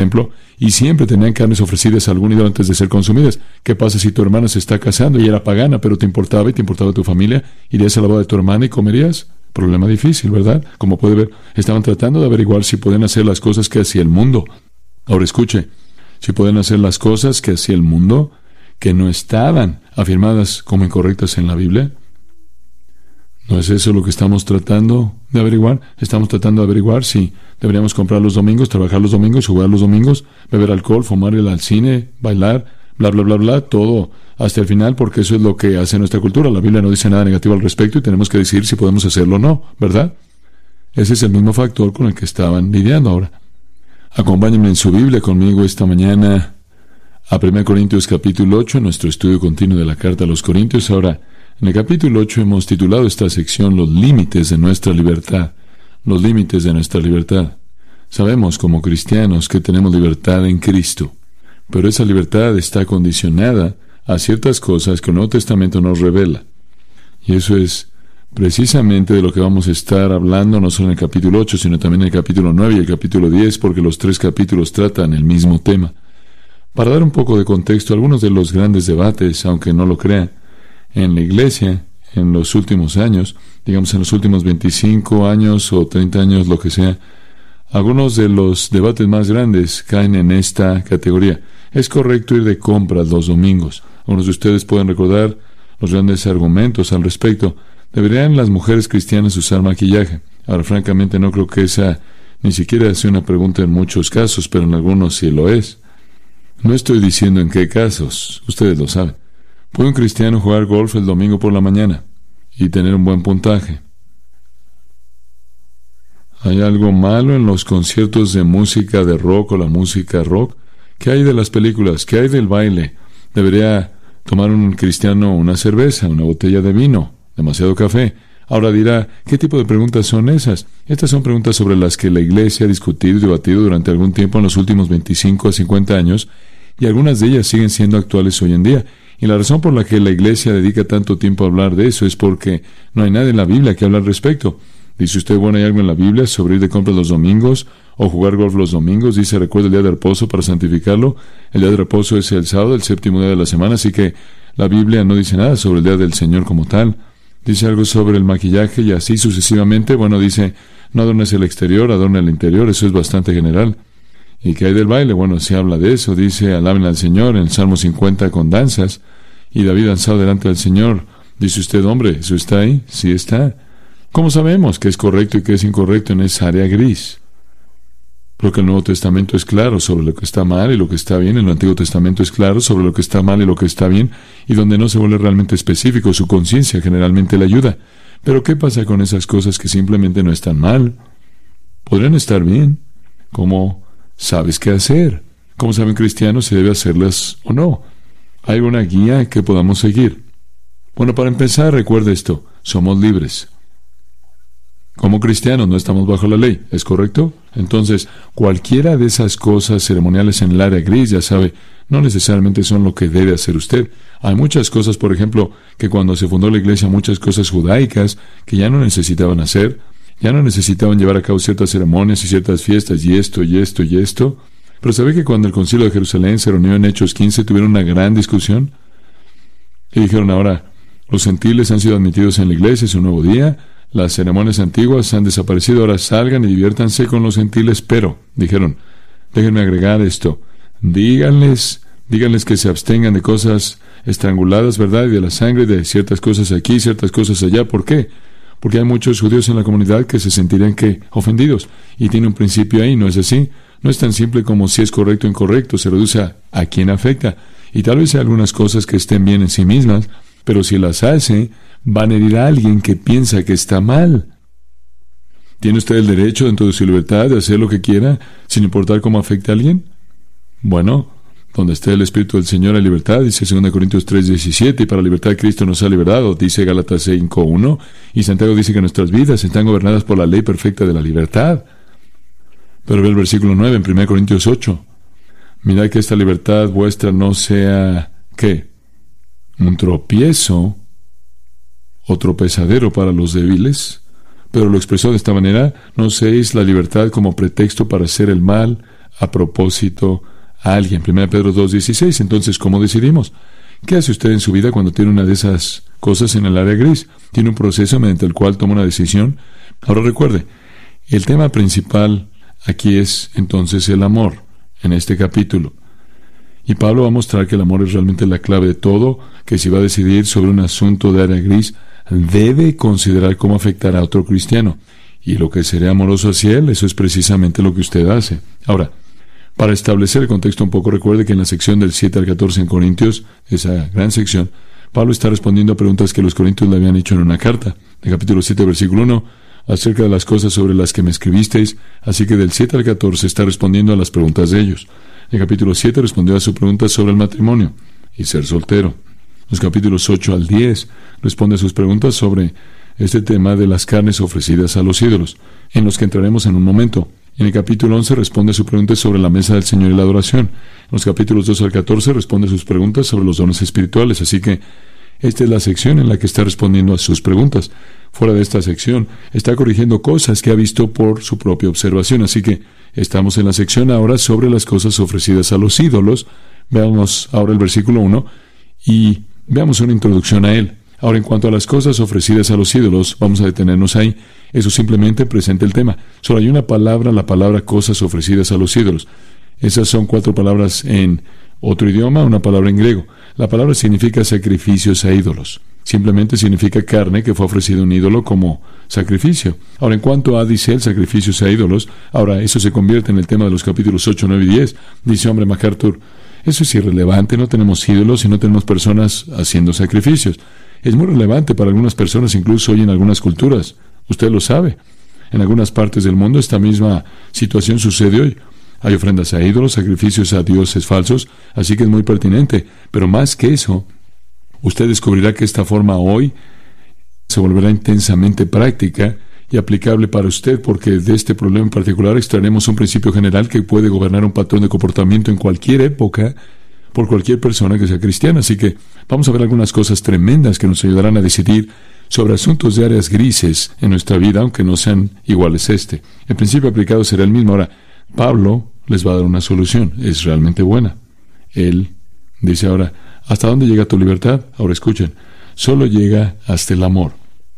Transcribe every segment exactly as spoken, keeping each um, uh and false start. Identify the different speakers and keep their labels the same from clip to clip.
Speaker 1: templo, y siempre tenían carnes ofrecidas a algún ídolo antes de ser consumidas. ¿Qué pasa si tu hermana se está casando y era pagana, pero te importaba y te importaba tu familia? ¿Irías a la boda de tu hermana y comerías? Problema difícil, ¿verdad? Como puede ver, estaban tratando de averiguar si pueden hacer las cosas que hacía el mundo. Ahora escuche, si pueden hacer las cosas que hacía el mundo, que no estaban afirmadas como incorrectas en la Biblia. ¿No es eso lo que estamos tratando de averiguar? Estamos tratando de averiguar si deberíamos comprar los domingos, trabajar los domingos, jugar los domingos, beber alcohol, fumar, ir al cine, bailar, bla, bla, bla, bla, todo hasta el final, porque eso es lo que hace nuestra cultura. La Biblia no dice nada negativo al respecto y tenemos que decidir si podemos hacerlo o no, ¿verdad? Ese es el mismo factor con el que estaban lidiando ahora. Acompáñenme en su Biblia conmigo esta mañana a primera Corintios capítulo ocho, nuestro estudio continuo de la carta a los Corintios. Ahora, en el capítulo ocho hemos titulado esta sección Los límites de nuestra libertad. Los límites de nuestra libertad. Sabemos como cristianos que tenemos libertad en Cristo, pero esa libertad está condicionada a ciertas cosas que el Nuevo Testamento nos revela. Y eso es precisamente de lo que vamos a estar hablando no solo en el capítulo ocho, sino también en el capítulo nueve y el capítulo diez, porque los tres capítulos tratan el mismo tema. Para dar un poco de contexto, algunos de los grandes debates, aunque no lo crean, en la iglesia, en los últimos años, digamos en los últimos veinticinco años o treinta años, lo que sea, algunos de los debates más grandes caen en esta categoría. ¿Es correcto ir de compras los domingos? Algunos de ustedes pueden recordar los grandes argumentos al respecto. ¿Deberían las mujeres cristianas usar maquillaje? Ahora, francamente, no creo que esa ni siquiera sea una pregunta en muchos casos, pero en algunos sí lo es. No estoy diciendo en qué casos, ustedes lo saben. ¿Puede un cristiano jugar golf el domingo por la mañana y tener un buen puntaje? ¿Hay algo malo en los conciertos de música de rock o la música rock? ¿Qué hay de las películas? ¿Qué hay del baile? ¿Debería tomar un cristiano una cerveza, una botella de vino, demasiado café? Ahora dirá, ¿qué tipo de preguntas son esas? Estas son preguntas sobre las que la iglesia ha discutido y debatido durante algún tiempo en los últimos veinticinco a cincuenta años, y algunas de ellas siguen siendo actuales hoy en día. Y la razón por la que la iglesia dedica tanto tiempo a hablar de eso es porque no hay nada en la Biblia que hable al respecto. Dice usted, bueno, ¿hay algo en la Biblia sobre ir de compras los domingos o jugar golf los domingos? Dice, recuerda el día de reposo para santificarlo. El día de reposo es el sábado, el séptimo día de la semana, así que la Biblia no dice nada sobre el día del Señor como tal. Dice algo sobre el maquillaje y así sucesivamente. Bueno, dice, no adornes el exterior, adorna el interior. Eso es bastante general. ¿Y qué hay del baile? Bueno, se habla de eso. Dice, alaben al Señor en el Salmo cincuenta con danzas. Y David danzado delante del Señor. Dice usted, hombre, ¿eso está ahí? Sí está. ¿Cómo sabemos qué es correcto y qué es incorrecto en esa área gris? Porque el Nuevo Testamento es claro sobre lo que está mal y lo que está bien. El Antiguo Testamento es claro sobre lo que está mal y lo que está bien. Y donde no se vuelve realmente específico, su conciencia generalmente le ayuda. Pero ¿qué pasa con esas cosas que simplemente no están mal? Podrían estar bien. ¿Cómo sabes qué hacer? ¿Cómo sabe un cristiano si debe hacerlas o no? ¿Hay una guía que podamos seguir? Bueno, para empezar, recuerde esto. Somos libres. Como cristianos no estamos bajo la ley, ¿es correcto? Entonces, cualquiera de esas cosas ceremoniales en el área gris, ya sabe, no necesariamente son lo que debe hacer usted. Hay muchas cosas, por ejemplo, que cuando se fundó la iglesia, muchas cosas judaicas que ya no necesitaban hacer, ya no necesitaban llevar a cabo ciertas ceremonias y ciertas fiestas, y esto, y esto, y esto. Pero ¿sabe que cuando el Concilio de Jerusalén se reunió en Hechos quince, tuvieron una gran discusión? Y dijeron, ahora, los gentiles han sido admitidos en la iglesia, es un nuevo día. Las ceremonias antiguas han desaparecido, ahora salgan y diviértanse con los gentiles, pero, dijeron, déjenme agregar esto, díganles, díganles que se abstengan de cosas estranguladas, ¿verdad? Y de la sangre, de ciertas cosas aquí, ciertas cosas allá. ¿Por qué? Porque hay muchos judíos en la comunidad que se sentirían que ofendidos, y tiene un principio ahí, ¿no es así? No es tan simple como si es correcto o incorrecto, se reduce a, a quién afecta, y tal vez hay algunas cosas que estén bien en sí mismas, pero si las hace, van a herir a alguien que piensa que está mal. ¿Tiene usted el derecho, dentro de su libertad, de hacer lo que quiera, sin importar cómo afecte a alguien? Bueno, donde esté el Espíritu del Señor hay libertad, dice segunda Corintios tres diecisiete, y para la libertad Cristo nos ha liberado, dice Gálatas cinco uno, y Santiago dice que nuestras vidas están gobernadas por la ley perfecta de la libertad. Pero ve el versículo nueve en primera Corintios ocho. Mirad que esta libertad vuestra no sea, ¿qué? Un tropiezo o tropezadero para los débiles, pero lo expresó de esta manera, no uséis la libertad como pretexto para hacer el mal a propósito a alguien. primera Pedro dos dieciséis. Entonces, ¿cómo decidimos? ¿Qué hace usted en su vida cuando tiene una de esas cosas en el área gris? Tiene un proceso mediante el cual toma una decisión. Ahora recuerde, el tema principal aquí es entonces el amor en este capítulo. Y Pablo va a mostrar que el amor es realmente la clave de todo, que si va a decidir sobre un asunto de área gris, debe considerar cómo afectará a otro cristiano. Y lo que será amoroso hacia él, eso es precisamente lo que usted hace. Ahora, para establecer el contexto un poco, recuerde que en la sección del siete al catorce en Corintios, esa gran sección, Pablo está respondiendo a preguntas que los corintios le habían hecho en una carta. En capítulo siete, versículo uno, acerca de las cosas sobre las que me escribisteis, así que del siete al catorce está respondiendo a las preguntas de ellos. En capítulo siete respondió a su pregunta sobre el matrimonio y ser soltero. Los capítulos ocho al diez responde a sus preguntas sobre este tema de las carnes ofrecidas a los ídolos, en los que entraremos en un momento. En el capítulo once responde a su pregunta sobre la mesa del Señor y la adoración. En los capítulos doce al catorce responde a sus preguntas sobre los dones espirituales. Así que esta es la sección en la que está respondiendo a sus preguntas. Fuera de esta sección, está corrigiendo cosas que ha visto por su propia observación. Así que estamos en la sección ahora sobre las cosas ofrecidas a los ídolos. Veamos ahora el versículo uno y veamos una introducción a él. Ahora, en cuanto a las cosas ofrecidas a los ídolos, vamos a detenernos ahí. Eso simplemente presenta el tema. Solo hay una palabra, la palabra cosas ofrecidas a los ídolos. Esas son cuatro palabras en otro idioma, una palabra en griego. La palabra significa sacrificios a ídolos. Simplemente significa carne que fue ofrecida a un ídolo como sacrificio. Ahora, en cuanto a, dice el sacrificios a ídolos, ahora eso se convierte en el tema de los capítulos ocho, nueve y diez. Dice, hombre, MacArthur, eso es irrelevante, no tenemos ídolos y no tenemos personas haciendo sacrificios. Es muy relevante para algunas personas, incluso hoy en algunas culturas. Usted lo sabe. En algunas partes del mundo esta misma situación sucede hoy. Hay ofrendas a ídolos, sacrificios a dioses falsos, así que es muy pertinente. Pero más que eso, usted descubrirá que esta forma hoy se volverá intensamente práctica y aplicable para usted, porque de este problema en particular extraeremos un principio general que puede gobernar un patrón de comportamiento en cualquier época por cualquier persona que sea cristiana. Así que vamos a ver algunas cosas tremendas que nos ayudarán a decidir sobre asuntos de áreas grises en nuestra vida, aunque no sean iguales a este. El principio aplicado será el mismo. Ahora, Pablo les va a dar una solución. Es realmente buena. Él dice ahora, ¿hasta dónde llega tu libertad? Ahora escuchen, solo llega hasta el amor.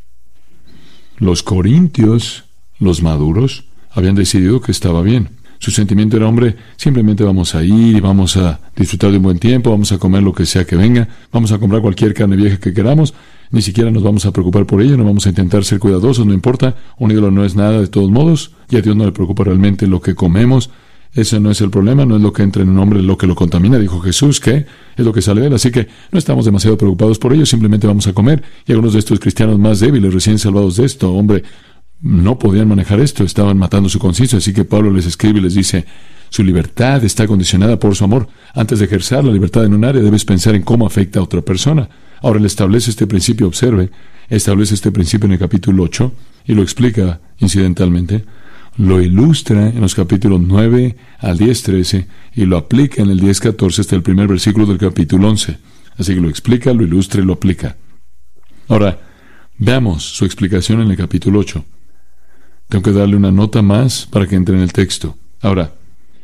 Speaker 1: Los corintios, los maduros, habían decidido que estaba bien. Su sentimiento era, hombre, simplemente vamos a ir y vamos a disfrutar de un buen tiempo, vamos a comer lo que sea que venga, vamos a comprar cualquier carne vieja que queramos, ni siquiera nos vamos a preocupar por ello, no vamos a intentar ser cuidadosos, no importa, un ídolo no es nada de todos modos, y a Dios no le preocupa realmente lo que comemos, ese no es el problema, no es lo que entra en un hombre lo que lo contamina, dijo Jesús, que es lo que sale de él, así que no estamos demasiado preocupados por ello, simplemente vamos a comer, y algunos de estos cristianos más débiles, recién salvados de esto, hombre, no podían manejar esto, estaban matando su conciencia, así que Pablo les escribe y les dice, su libertad está condicionada por su amor. Antes de ejercer la libertad en un área, debes pensar en cómo afecta a otra persona. Ahora él establece este principio, observe, establece este principio en el capítulo ocho y lo explica incidentalmente, lo ilustra en los capítulos nueve al diez, trece y lo aplica en el diez, catorce hasta el primer versículo del capítulo once. Así que lo explica, lo ilustra y lo aplica. Ahora, veamos su explicación en el capítulo ocho. Tengo que darle una nota más para que entre en el texto. Ahora,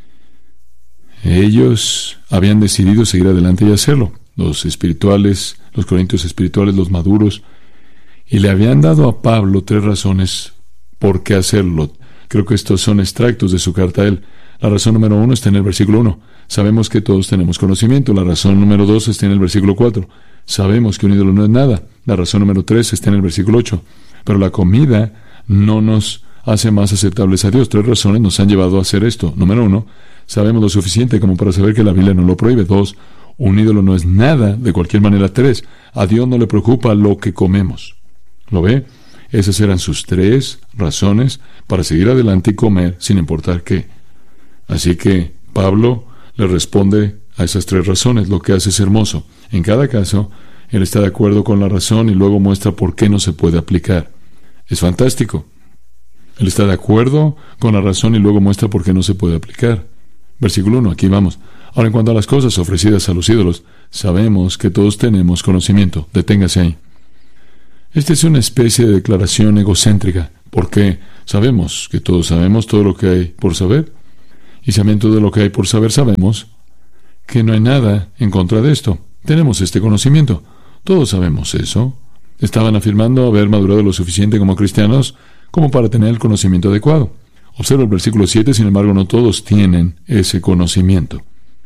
Speaker 1: ellos habían decidido seguir adelante y hacerlo. Los espirituales, los corintios espirituales, los maduros, y le habían dado a Pablo tres razones por qué hacerlo. Creo que estos son extractos de su carta a él. La razón número uno está en el versículo uno. Sabemos que todos tenemos conocimiento. La razón número dos está en el versículo cuatro. Sabemos que un ídolo no es nada. La razón número tres está en el versículo ocho. Pero la comida no nos hace más aceptables a Dios. Tres razones nos han llevado a hacer esto. Número uno, sabemos lo suficiente como para saber que la Biblia no lo prohíbe. Dos, un ídolo no es nada de cualquier manera. Tres, a Dios no le preocupa lo que comemos. ¿Lo ve? Esas eran sus tres razones para seguir adelante y comer sin importar qué. Así que Pablo le responde a esas tres razones. Lo que hace es hermoso. En cada caso, él está de acuerdo con la razón y luego muestra por qué no se puede aplicar. Es fantástico. Él está de acuerdo con la razón y luego muestra por qué no se puede aplicar. Versículo uno, aquí vamos. Ahora, en cuanto a las cosas ofrecidas a los ídolos, sabemos que todos tenemos conocimiento. Deténgase ahí. Esta es una especie de declaración egocéntrica, porque sabemos que todos sabemos todo lo que hay por saber. y sabiendo todo lo que hay por saber, sabemos que no hay nada en contra de esto. Tenemos este conocimiento. Todos sabemos eso. Estaban afirmando haber madurado lo suficiente como cristianos como para tener el conocimiento adecuado. Observa el versículo siete, sin embargo, no todos tienen ese conocimiento.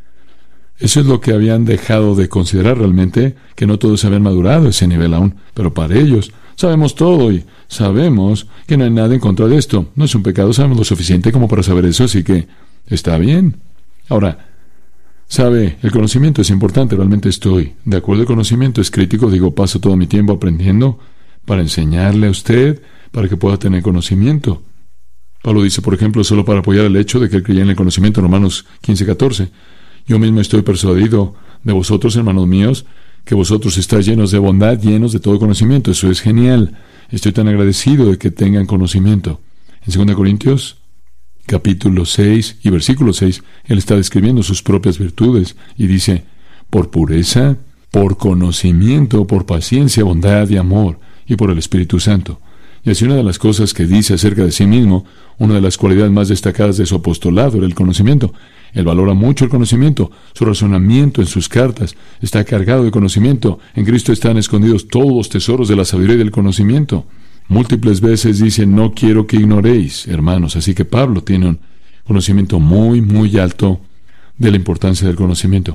Speaker 1: Eso es lo que habían dejado de considerar realmente, que no todos habían madurado a ese nivel aún. Pero para ellos, sabemos todo y sabemos que no hay nada en contra de esto. No es un pecado, sabemos lo suficiente como para saber eso, así que está bien. Ahora, sabe, el conocimiento es importante, realmente estoy de acuerdo. El conocimiento es crítico, digo, paso todo mi tiempo aprendiendo para enseñarle a usted, para que pueda tener conocimiento. Pablo dice, por ejemplo, solo para apoyar el hecho de que él creía en el conocimiento, en Romanos quince catorce. Yo mismo estoy persuadido de vosotros, hermanos míos, que vosotros estáis llenos de bondad, llenos de todo conocimiento. Eso es genial. Estoy tan agradecido de que tengan conocimiento. En segunda Corintios, capítulo seis y versículo seis, él está describiendo sus propias virtudes y dice, por pureza, por conocimiento, por paciencia, bondad y amor, y por el Espíritu Santo. Y así una de las cosas que dice acerca de sí mismo, una de las cualidades más destacadas de su apostolado era el conocimiento. Él valora mucho el conocimiento. Su razonamiento en sus cartas está cargado de conocimiento. En Cristo están escondidos todos los tesoros de la sabiduría y del conocimiento. Múltiples veces dice, no quiero que ignoréis, hermanos. Así que Pablo tiene un conocimiento muy, muy alto de la importancia del conocimiento.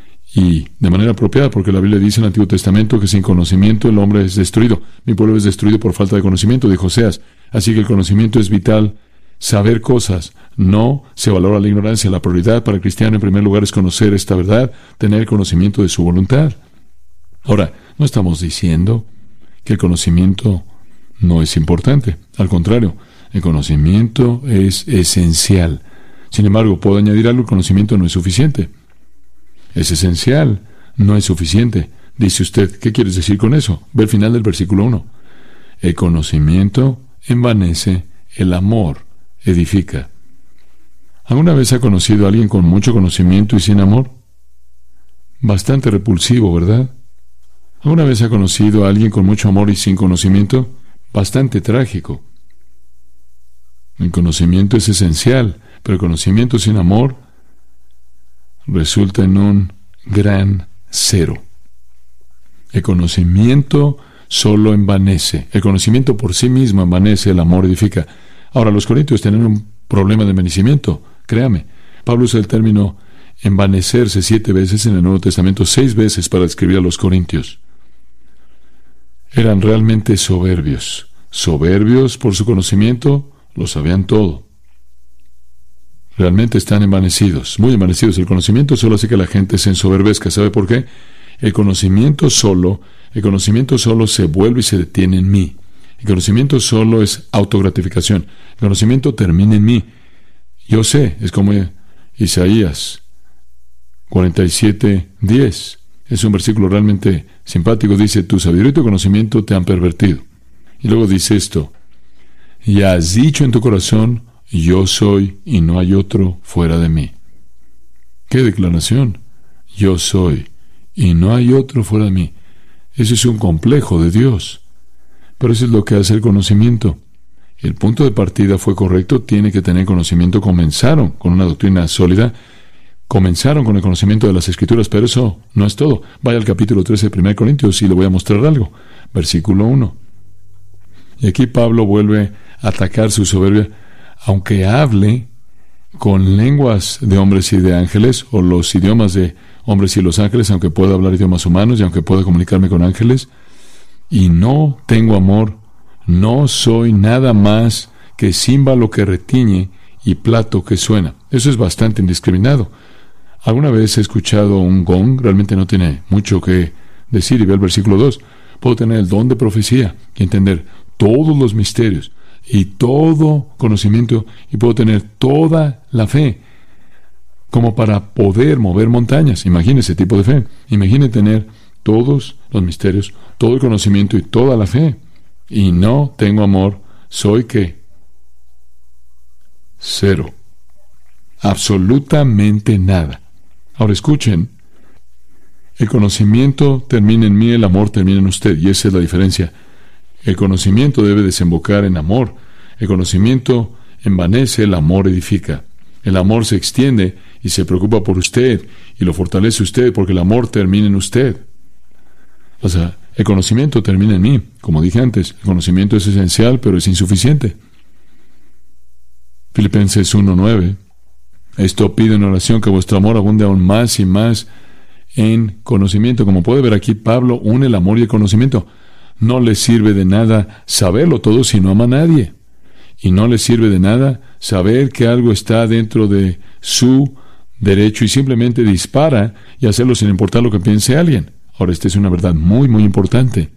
Speaker 1: Y de manera apropiada, porque la Biblia dice en el Antiguo Testamento que sin conocimiento el hombre es destruido. Mi pueblo es destruido por falta de conocimiento, dijo Oseas. Así que el conocimiento es vital. Saber cosas, no se valora la ignorancia. La prioridad para el cristiano en primer lugar es conocer esta verdad, tener conocimiento de su voluntad. Ahora, no estamos diciendo que el conocimiento no es importante. Al contrario, el conocimiento es esencial. Sin embargo, puedo añadir algo, el conocimiento no es suficiente. Es esencial, no es suficiente. Dice usted, ¿qué quieres decir con eso? Ve el final del versículo uno. El conocimiento envanece, el amor edifica. ¿Alguna vez ha conocido a alguien con mucho conocimiento y sin amor? Bastante repulsivo, ¿verdad? ¿Alguna vez ha conocido a alguien con mucho amor y sin conocimiento? Bastante trágico. El conocimiento es esencial, pero el conocimiento sin amor resulta en un gran cero. El conocimiento solo envanece. El conocimiento por sí mismo envanece, el amor edifica. Ahora, los corintios tienen un problema de envanecimiento. Créame, Pablo usa el término envanecerse siete veces en el Nuevo Testamento, seis veces para describir a los corintios. Eran realmente soberbios. Soberbios por su conocimiento, lo sabían todo. Realmente están envanecidos, muy envanecidos. El conocimiento solo hace que la gente se ensoberbezca. ¿Sabe por qué? El conocimiento solo, el conocimiento solo se vuelve y se detiene en mí. El conocimiento solo es autogratificación. El conocimiento termina en mí. Yo sé, es como Isaías cuarenta y siete, diez. Es un versículo realmente simpático. Dice, tu sabiduría y tu conocimiento te han pervertido. Y luego dice esto, y has dicho en tu corazón, yo soy y no hay otro fuera de mí. ¿Qué declaración? Yo soy y no hay otro fuera de mí. Ese es un complejo de Dios. Pero eso es lo que hace el conocimiento. El punto de partida fue correcto, tiene que tener conocimiento. Comenzaron con una doctrina sólida, comenzaron con el conocimiento de las Escrituras, pero eso no es todo. Vaya al capítulo trece de primera Corintios y le voy a mostrar algo. Versículo uno. Y aquí Pablo vuelve a atacar su soberbia. Aunque hable con lenguas de hombres y de ángeles, o los idiomas de hombres y los ángeles, aunque pueda hablar idiomas humanos y aunque pueda comunicarme con ángeles, y no tengo amor, no soy nada más que címbalo que retiñe y plato que suena. Eso es bastante indiscriminado. ¿Alguna vez he escuchado un gong? Realmente no tiene mucho que decir. Y ve el versículo dos. Puedo tener el don de profecía y entender todos los misterios y todo conocimiento, y puedo tener toda la fe como para poder mover montañas. Imagine ese tipo de fe. Imagine tener todos los misterios, todo el conocimiento y toda la fe. Y no tengo amor, ¿soy qué? Cero. Absolutamente nada. Ahora escuchen, el conocimiento termina en mí, el amor termina en usted, y esa es la diferencia. El conocimiento debe desembocar en amor. El conocimiento envanece, el amor edifica. El amor se extiende y se preocupa por usted y lo fortalece usted porque el amor termina en usted. O sea, el conocimiento termina en mí. Como dije antes, el conocimiento es esencial, pero es insuficiente. Filipenses uno nueve. Esto pide en oración que vuestro amor abunde aún más y más en conocimiento. Como puede ver aquí, Pablo une el amor y el conocimiento. No le sirve de nada saberlo todo si no ama a nadie. Y no le sirve de nada saber que algo está dentro de su derecho y simplemente dispara y hacerlo sin importar lo que piense alguien. Ahora, esta es una verdad muy, muy importante.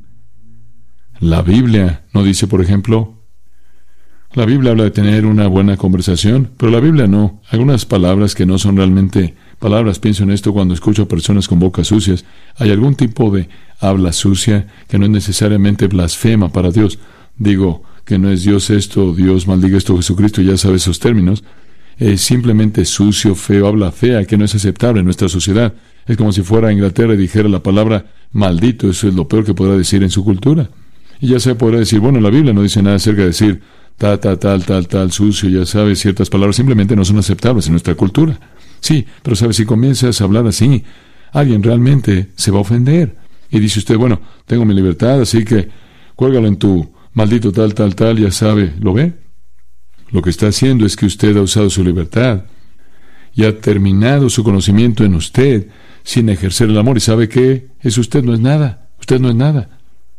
Speaker 1: La Biblia no dice, por ejemplo, la Biblia habla de tener una buena conversación, pero la Biblia no. Algunas palabras que no son realmente palabras, pienso en esto cuando escucho a personas con bocas sucias. Hay algún tipo de habla sucia que no es necesariamente blasfema para Dios. Digo que no es Dios esto, Dios maldiga esto, Jesucristo, ya sabe esos términos. Es simplemente sucio, feo, habla fea, que no es aceptable en nuestra sociedad. Es como si fuera a Inglaterra y dijera la palabra maldito. Eso es lo peor que podrá decir en su cultura. Y ya se podrá decir, bueno, la Biblia no dice nada acerca de decir ta, ta, tal, tal, tal, sucio, ya sabes, ciertas palabras simplemente no son aceptables en nuestra cultura. Sí, pero sabes, si comienzas a hablar así, alguien realmente se va a ofender. Y dice usted, bueno, tengo mi libertad, así que cuélgalo en tu maldito tal, tal, tal, ya sabe, ¿lo ve? Lo que está haciendo es que usted ha usado su libertad y ha terminado su conocimiento en usted sin ejercer el amor. ¿Y sabe qué? Es usted, no es nada. Usted no es nada.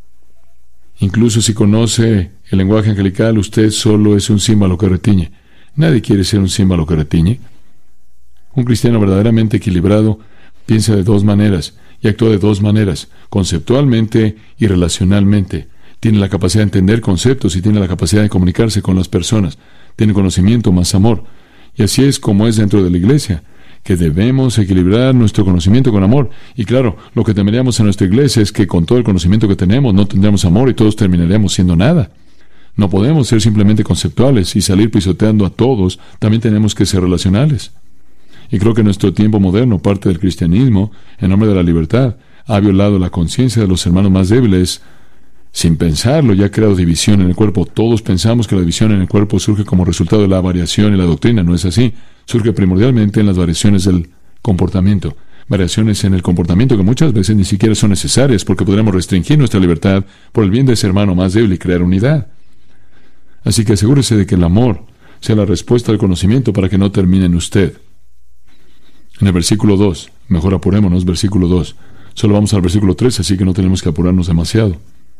Speaker 1: Incluso si conoce el lenguaje angelical, usted solo es un címbalo que retiñe. Nadie quiere ser un címbalo que retiñe. Un cristiano verdaderamente equilibrado piensa de dos maneras y actúa de dos maneras, conceptualmente y relacionalmente. Tiene la capacidad de entender conceptos y tiene la capacidad de comunicarse con las personas. Tiene conocimiento más amor. Y así es como es dentro de la iglesia, que debemos equilibrar nuestro conocimiento con amor. Y claro, lo que temeríamos en nuestra iglesia es que con todo el conocimiento que tenemos no tendremos amor y todos terminaremos siendo nada. No podemos ser simplemente conceptuales y salir pisoteando a todos. También tenemos que ser relacionales. Y creo que en nuestro tiempo moderno, parte del cristianismo, en nombre de la libertad, ha violado la conciencia de los hermanos más débiles. Sin pensarlo, ya ha creado división en el cuerpo. Todos pensamos que la división en el cuerpo surge como resultado de la variación y la doctrina. No es así. Surge primordialmente en las variaciones del comportamiento. Variaciones en el comportamiento que muchas veces ni siquiera son necesarias porque podremos restringir nuestra libertad por el bien de ese hermano más débil y crear unidad. Así que asegúrese de que el amor sea la respuesta al conocimiento para que no termine en usted. En el versículo dos, mejor apurémonos, versículo dos. Solo vamos al versículo tres, así que no tenemos que apurarnos demasiado.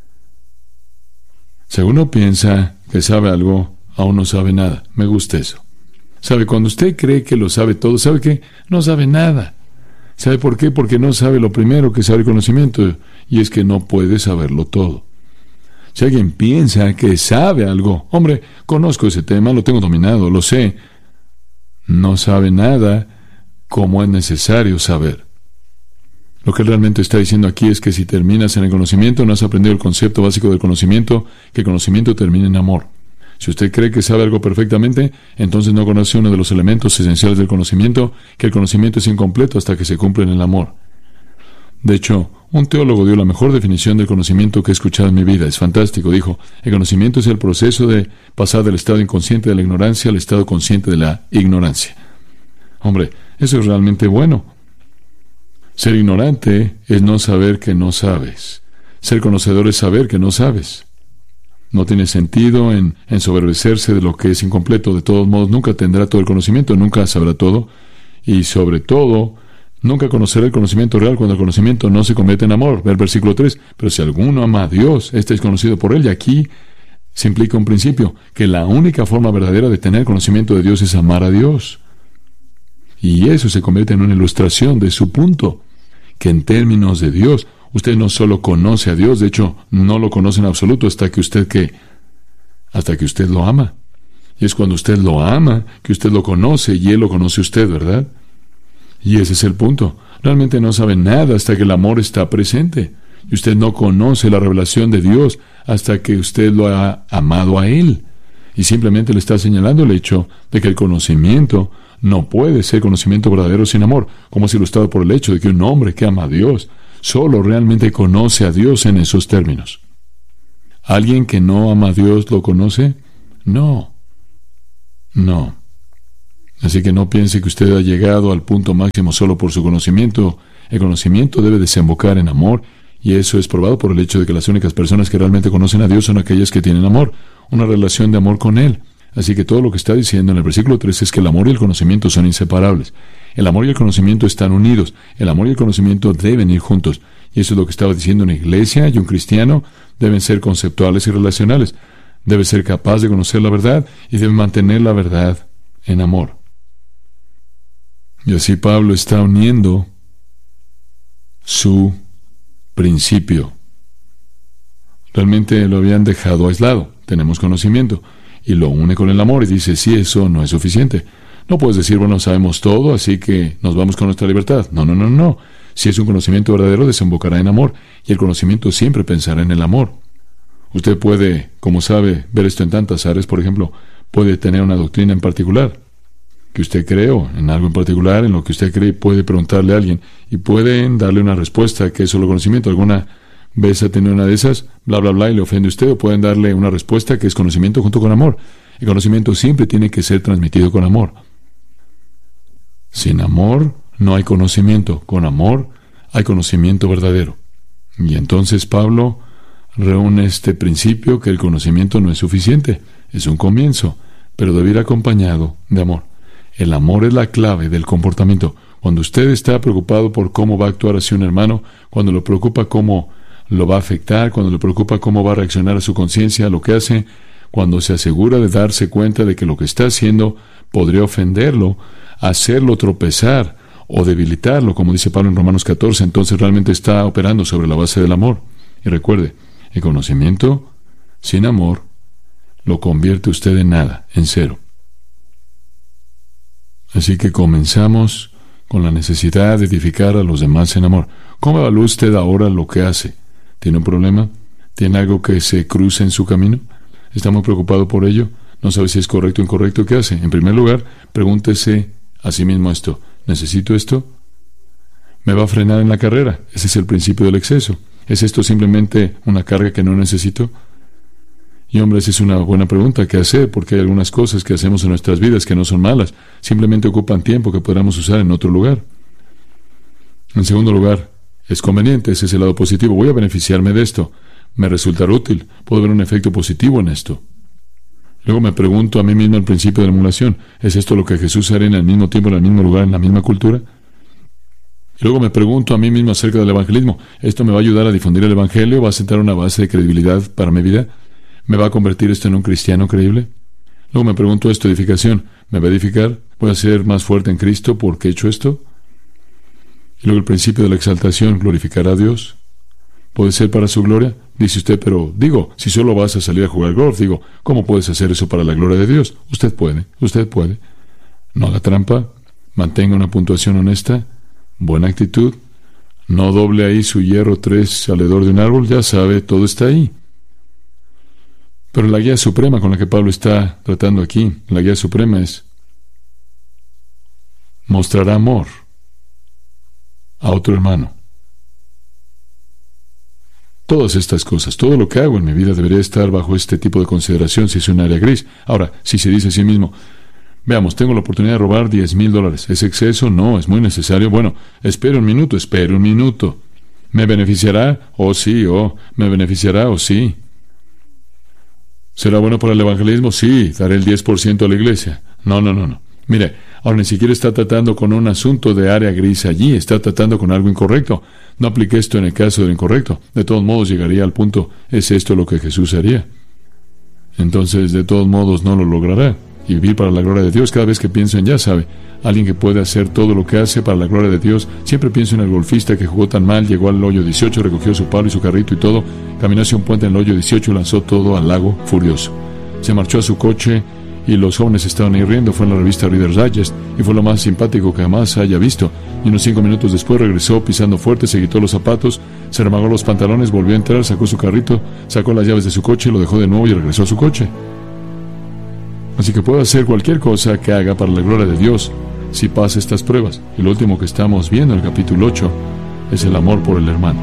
Speaker 1: Si uno piensa que sabe algo, aún no sabe nada. Me gusta eso. ¿Sabe? Cuando usted cree que lo sabe todo, ¿sabe qué? No sabe nada. ¿Sabe por qué? Porque no sabe lo primero que sabe el conocimiento, y es que no puede saberlo todo. Si alguien piensa que sabe algo, hombre, conozco ese tema, lo tengo dominado, lo sé. No sabe nada como es necesario saber. Lo que realmente está diciendo aquí es que si terminas en el conocimiento, no has aprendido el concepto básico del conocimiento, que el conocimiento termina en amor. Si usted cree que sabe algo perfectamente, entonces no conoce uno de los elementos esenciales del conocimiento, que el conocimiento es incompleto hasta que se cumple en el amor. De hecho, un teólogo dio la mejor definición del conocimiento que he escuchado en mi vida. Es fantástico. Dijo, el conocimiento es el proceso de pasar del estado inconsciente de la ignorancia al estado consciente de la ignorancia. Hombre, eso es realmente bueno. Ser ignorante es no saber que no sabes. Ser conocedor es saber que no sabes. No tiene sentido en ensoberbecerse de lo que es incompleto. De todos modos, nunca tendrá todo el conocimiento, nunca sabrá todo. Y sobre todo, nunca conocerá el conocimiento real cuando el conocimiento no se convierte en amor. Ve el versículo tres. Pero si alguno ama a Dios, este es conocido por él. Y aquí se implica un principio, que la única forma verdadera de tener conocimiento de Dios es amar a Dios. Y eso se convierte en una ilustración de su punto, que en términos de Dios, usted no solo conoce a Dios, de hecho, no lo conoce en absoluto hasta que usted que hasta que usted lo ama. Y es cuando usted lo ama que usted lo conoce y Él lo conoce a usted, ¿verdad? Y ese es el punto. Realmente no sabe nada hasta que el amor está presente. Y usted no conoce la revelación de Dios hasta que usted lo ha amado a Él. Y simplemente le está señalando el hecho de que el conocimiento no puede ser conocimiento verdadero sin amor, como es ilustrado por el hecho de que un hombre que ama a Dios solo realmente conoce a Dios en esos términos. ¿Alguien que no ama a Dios lo conoce? No. No. Así que no piense que usted ha llegado al punto máximo solo por su conocimiento. El conocimiento debe desembocar en amor, y eso es probado por el hecho de que las únicas personas que realmente conocen a Dios son aquellas que tienen amor, una relación de amor con Él. Así que todo lo que está diciendo en el versículo tres es que el amor y el conocimiento son inseparables. El amor y el conocimiento están unidos. El amor y el conocimiento deben ir juntos. Y eso es lo que estaba diciendo una iglesia y un cristiano. Deben ser conceptuales y relacionales. Debe ser capaz de conocer la verdad y debe mantener la verdad en amor. Y así Pablo está uniendo su principio. Realmente lo habían dejado aislado. Tenemos conocimiento. Y lo une con el amor y dice, sí, eso no es suficiente. No puedes decir, bueno, sabemos todo, así que nos vamos con nuestra libertad. No, no, no, no. Si es un conocimiento verdadero, desembocará en amor. Y el conocimiento siempre pensará en el amor. Usted puede, como sabe, ver esto en tantas áreas. Por ejemplo, puede tener una doctrina en particular que usted cree, o en algo en particular, en lo que usted cree, puede preguntarle a alguien y pueden darle una respuesta que es solo conocimiento. Alguna vez ha tenido una de esas, bla, bla, bla, y le ofende a usted, o pueden darle una respuesta que es conocimiento junto con amor. El conocimiento siempre tiene que ser transmitido con amor. Sin amor no hay conocimiento. Con amor hay conocimiento verdadero. Y entonces Pablo reúne este principio que el conocimiento no es suficiente. Es un comienzo, pero debe ir acompañado de amor. El amor es la clave del comportamiento. Cuando usted está preocupado por cómo va a actuar hacia un hermano, cuando le preocupa cómo lo va a afectar, cuando le preocupa cómo va a reaccionar a su conciencia, a lo que hace, cuando se asegura de darse cuenta de que lo que está haciendo podría ofenderlo, hacerlo tropezar o debilitarlo, como dice Pablo en Romanos catorce, entonces realmente está operando sobre la base del amor. Y recuerde, el conocimiento sin amor lo convierte usted en nada, en cero. Así que comenzamos con la necesidad de edificar a los demás en amor. ¿Cómo evalúa usted ahora lo que hace? ¿Tiene un problema? ¿Tiene algo que se cruce en su camino? ¿Está muy preocupado por ello? ¿No sabe si es correcto o incorrecto? ¿Qué hace? En primer lugar, pregúntese a sí mismo esto. ¿Necesito esto? ¿Me va a frenar en la carrera? Ese es el principio del exceso. ¿Es esto simplemente una carga que no necesito? Y hombre, esa es una buena pregunta que hacer, porque hay algunas cosas que hacemos en nuestras vidas que no son malas. Simplemente ocupan tiempo que podamos usar en otro lugar. En segundo lugar, es conveniente, ese es el lado positivo. Voy a beneficiarme de esto. Me resultará útil. Puedo ver un efecto positivo en esto. Luego me pregunto a mí mismo el principio de la emulación. ¿Es esto lo que Jesús haría en el mismo tiempo, en el mismo lugar, en la misma cultura? Y luego me pregunto a mí mismo acerca del evangelismo. ¿Esto me va a ayudar a difundir el evangelio? ¿Va a sentar una base de credibilidad para mi vida? ¿Me va a convertir esto en un cristiano creíble? Luego me pregunto esto, edificación. ¿Me va a edificar? ¿Voy a ser más fuerte en Cristo porque he hecho esto? Y luego el principio de la exaltación, glorificar a Dios. ¿Puede ser para su gloria? Dice usted, pero digo, si solo vas a salir a jugar golf, digo, ¿cómo puedes hacer eso para la gloria de Dios? Usted puede, usted puede. No haga trampa, mantenga una puntuación honesta, buena actitud, no doble ahí su hierro tres alrededor de un árbol, ya sabe, todo está ahí. Pero la guía suprema con la que Pablo está tratando aquí, la guía suprema es, mostrará amor a otro hermano. Todas estas cosas, todo lo que hago en mi vida debería estar bajo este tipo de consideración si es un área gris. Ahora, si se dice a sí mismo, veamos, tengo la oportunidad de robar diez mil dólares. ¿Es exceso? No, es muy necesario. Bueno, espero un minuto, espero un minuto. ¿Me beneficiará? Oh, sí, oh, ¿me beneficiará? Oh, sí. ¿Será bueno para el evangelismo? Sí, daré el diez por ciento a la iglesia. No, no, no, no. Mire, ahora ni siquiera está tratando con un asunto de área gris allí, está tratando con algo incorrecto. No aplique esto en el caso del incorrecto. De todos modos llegaría al punto, ¿es esto lo que Jesús haría? Entonces, de todos modos, no lo logrará. Y vivir para la gloria de Dios, cada vez que pienso en, ya sabe, alguien que puede hacer todo lo que hace para la gloria de Dios, siempre pienso en el golfista que jugó tan mal, llegó al hoyo dieciocho, recogió su palo y su carrito y todo, caminó hacia un puente en el hoyo dieciocho y lanzó todo al lago furioso. Se marchó a su coche y los jóvenes estaban ahí riendo. Fue en la revista Reader's Digest y fue lo más simpático que jamás haya visto. Y unos cinco minutos después regresó pisando fuerte, se quitó los zapatos, se remangó los pantalones, volvió a entrar, sacó su carrito, sacó las llaves de su coche, lo dejó de nuevo y regresó a su coche. Así que puede hacer cualquier cosa que haga para la gloria de Dios si pasa estas pruebas. Y lo último que estamos viendo en el capítulo ocho es el amor por el hermano.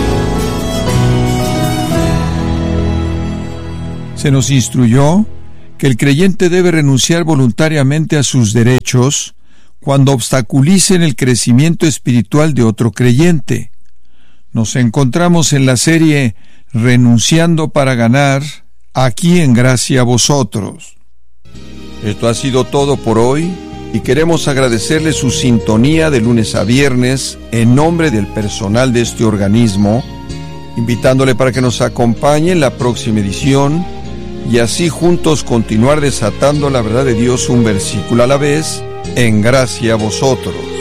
Speaker 2: Se nos instruyó que el creyente debe renunciar voluntariamente a sus derechos cuando obstaculicen el crecimiento espiritual de otro creyente. Nos encontramos en la serie Renunciando para ganar, aquí en Gracia a Vosotros. Esto ha sido todo por hoy y queremos agradecerle su sintonía de lunes a viernes en nombre del personal de este organismo, invitándole para que nos acompañe en la próxima edición y así juntos continuar desatando la verdad de Dios un versículo a la vez en Gracia a Vosotros.